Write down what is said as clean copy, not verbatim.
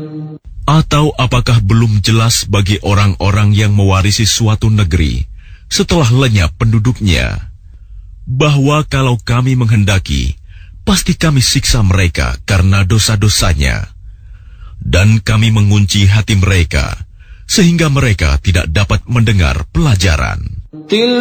Atau apakah belum jelas bagi orang-orang yang mewarisi suatu negeri setelah lenyap penduduknya, bahwa kalau kami menghendaki, pasti kami siksa mereka karena dosa-dosanya, dan kami mengunci hati mereka, sehingga mereka tidak dapat mendengar pelajaran.